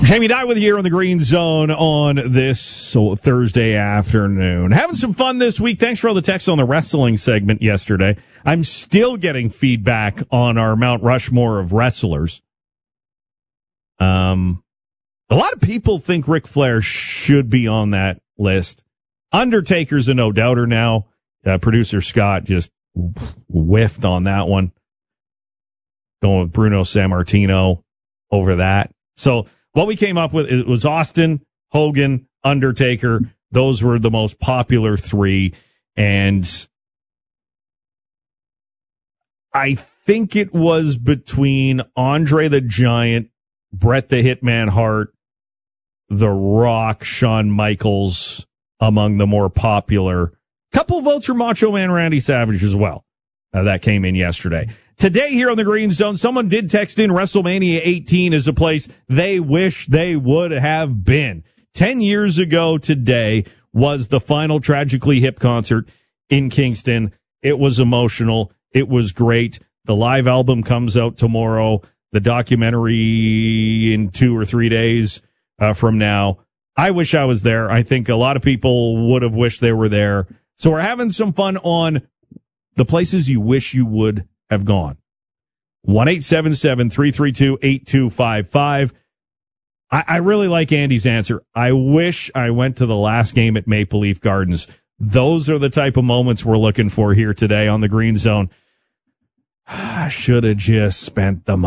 Jamie Dye with you here on the Green Zone on this Thursday afternoon. Having some fun this week. Thanks for all the texts on the wrestling segment yesterday. I'm still getting feedback on our Mount Rushmore of wrestlers. A lot of people think Ric Flair should be on that list. Undertaker's a no-doubter now. Producer Scott just whiffed on that one. Going with Bruno Sammartino over that. So what we came up with, it was Austin, Hogan, Undertaker. Those were the most popular three. And I think it was between Andre the Giant, Bret the Hitman Hart, The Rock, Shawn Michaels among the more popular. Couple votes for Macho Man Randy Savage as well. That came in yesterday. Today here on the Green Zone, someone did text in WrestleMania 18 as a place they wish they would have been. 10 years ago today was the final Tragically Hip concert in Kingston. It was emotional. It was great. The live album comes out tomorrow. The documentary in 2 or 3 days from now. I wish I was there. I think a lot of people would have wished they were there. So we're having some fun on the places you wish you would have gone. 1-877-332-8255. I really like Andy's answer. I wish I went to the last game at Maple Leaf Gardens. Those are the type of moments we're looking for here today on the Green Zone. I should have just spent the money.